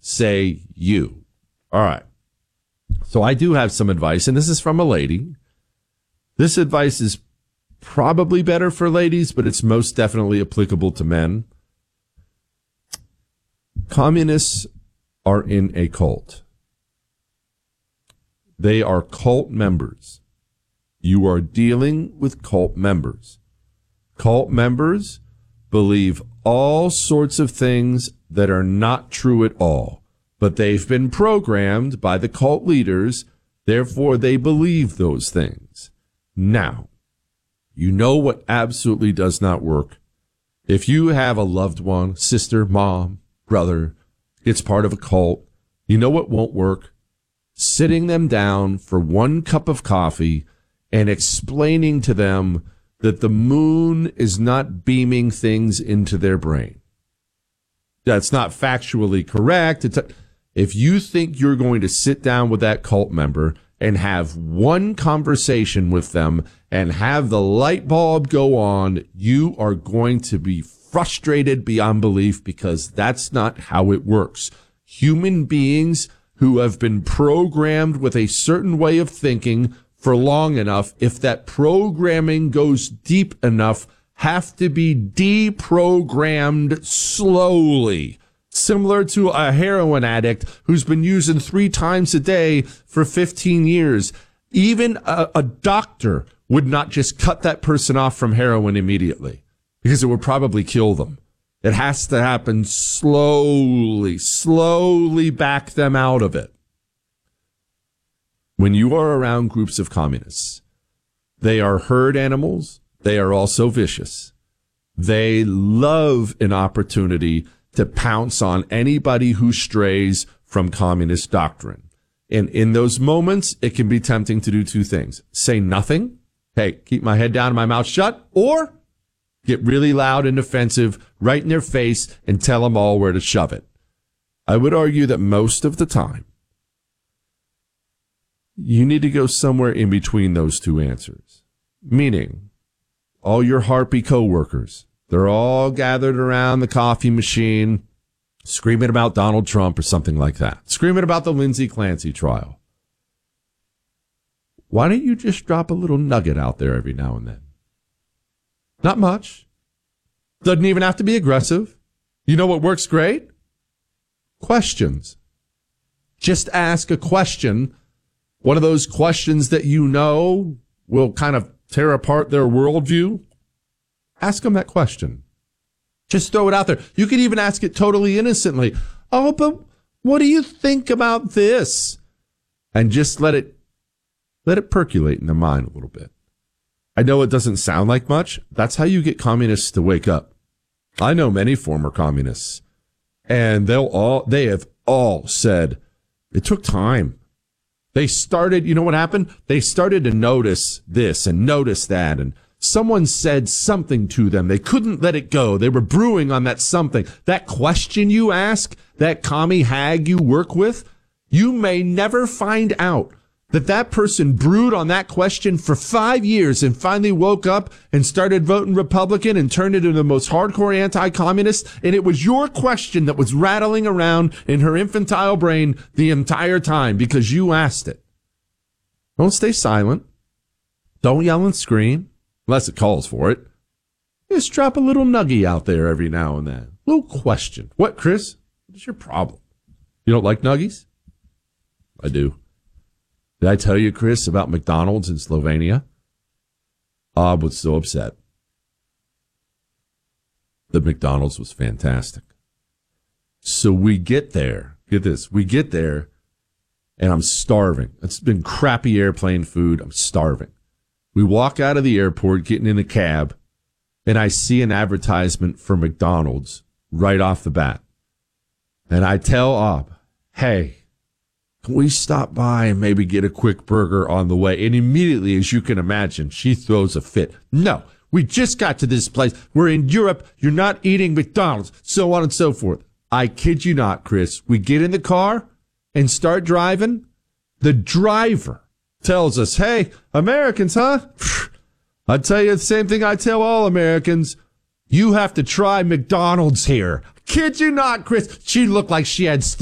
say you. All right. So I do have some advice, and this is from a lady. This advice is probably better for ladies, but it's most definitely applicable to men. Communists are in a cult. They are cult members. You are dealing with cult members. Cult members believe all sorts of things that are not true at all, but they've been programmed by the cult leaders, therefore they believe those things. Now, you know what absolutely does not work? If you have a loved one, sister, mom, brother, it's part of a cult, you know what won't work? Sitting them down for one cup of coffee and explaining to them that the moon is not beaming things into their brain. That's not factually correct. If you think you're going to sit down with that cult member and have one conversation with them and have the light bulb go on, you are going to be frustrated beyond belief, because that's not how it works. Human beings who have been programmed with a certain way of thinking for long enough, if that programming goes deep enough, have to be deprogrammed slowly. Similar to a heroin addict who's been using 3 times a day for 15 years. Even a doctor would not just cut that person off from heroin immediately, because it would probably kill them. It has to happen slowly back them out of it. When you are around groups of communists, they are herd animals. They are also vicious. They love an opportunity to pounce on anybody who strays from communist doctrine. And in those moments, it can be tempting to do 2 things. Say nothing. Hey, keep my head down and my mouth shut. Or get really loud and offensive right in their face and tell them all where to shove it. I would argue that most of the time, you need to go somewhere in between those 2 answers. Meaning, all your harpy coworkers, they're all gathered around the coffee machine, screaming about Donald Trump or something like that. Screaming about the Lindsey Clancy trial. Why don't you just drop a little nugget out there every now and then? Not much. Doesn't even have to be aggressive. You know what works great? Questions. Just ask a question. One of those questions that you know will kind of tear apart their worldview. Ask them that question. Just throw it out there. You could even ask it totally innocently. Oh, but what do you think about this? And just let it percolate in their mind a little bit. I know it doesn't sound like much. That's how you get communists to wake up. I know many former communists, and they have all said it took time. They started, you know what happened? They started to notice this and notice that, and someone said something to them. They couldn't let it go. They were brewing on that something. That question you ask, that commie hag you work with, you may never find out that person brewed on that question for 5 years and finally woke up and started voting Republican and turned into the most hardcore anti-communist. And it was your question that was rattling around in her infantile brain the entire time because you asked it. Don't stay silent. Don't yell and scream unless it calls for it. Just drop a little nugget out there every now and then. Little question. What, Chris? What's your problem? You don't like nuggies? I do. Did I tell you, Chris, about McDonald's in Slovenia? Bob was so upset. The McDonald's was fantastic. So we get there. Get this. We get there, and I'm starving. It's been crappy airplane food. I'm starving. We walk out of the airport, getting in a cab, and I see an advertisement for McDonald's right off the bat. And I tell Ob, hey, can we stop by and maybe get a quick burger on the way? And immediately, as you can imagine, she throws a fit. No, we just got to this place. We're in Europe. You're not eating McDonald's, so on and so forth. I kid you not, Chris. We get in the car and start driving. The driver tells us, hey, Americans, huh? I tell you the same thing I tell all Americans. You have to try McDonald's here. Kid you not, Chris. She looked like she had